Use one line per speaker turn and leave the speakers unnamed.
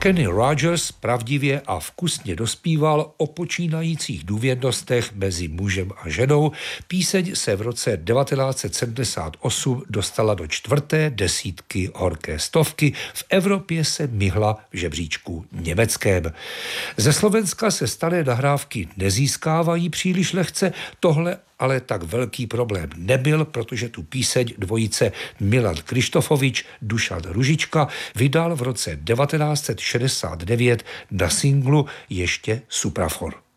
Kenny Rogers pravdivě a vkusně dospíval o počínajících důvěrnostech mezi mužem a ženou. Píseň se v roce 1978 dostala do 4. desítky horké stovky. V Evropě se myhla v žebříčku německém. Ze Slovenska se staré nahrávky nezískávají příliš lehce, tohle ale tak velký problém nebyl, protože tu píseň dvojice Milan Krištofovič, Dušan Ružička vydal v roce 1969 na singlu Ještě Suprafor.